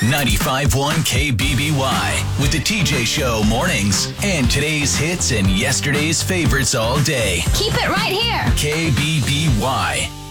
95.1 KBBY with the TJ Show mornings and today's hits and yesterday's favorites all day. Keep it right here. KBBY.